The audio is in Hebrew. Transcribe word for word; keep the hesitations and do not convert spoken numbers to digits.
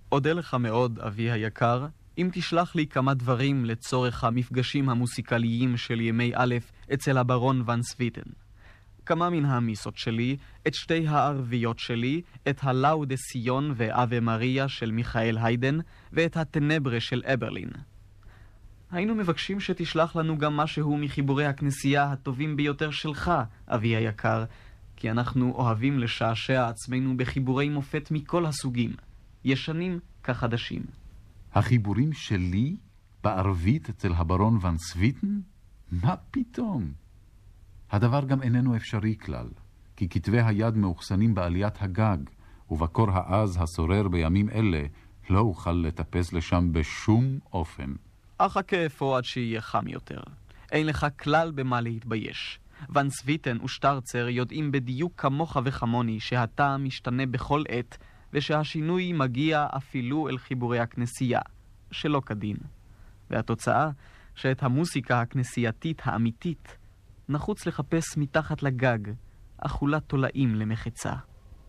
אודה לך מאוד, אבי היקר, אם תשלח לי כמה דברים לצורך המפגשים המוסיקליים של ימי א' אצל הברון ון סוויטן. כמה מן המיסות שלי, את שתי הערביות שלי, את הלאו דה סיון ואווה מריה של מיכאל היידן, ואת הטנברה של אברלין. היינו מבקשים שתשלח לנו גם משהו מחיבורי הכנסייה הטובים ביותר שלך, אבי היקר, כי אנחנו אוהבים לשעשע עצמנו בחיבורי מופת מכל הסוגים, ישנים כחדשים. החיבורים שלי בערבית אצל הברון ון סוויטן? מה פתאום? הדבר גם איננו אפשרי כלל, כי כתבי היד מאוחסנים בעליית הגג, ובקור העז השורר בימים אלה לא אוכל לטפס לשם בשום אופן. אחכה אפוא עד שיהיה חם יותר. אין לך כלל במה להתבייש. ון סוויטן ושטרצר יודעים בדיוק כמוך וכמוני שהטעם משתנה בכל עת, ושהשינוי מגיע אפילו אל חיבורי הכנסייה, שלא כדין. והתוצאה, שאת המוסיקה הכנסייתית האמיתית נחוץ לחפש מתחת לגג, אכולת תולעים למחצה.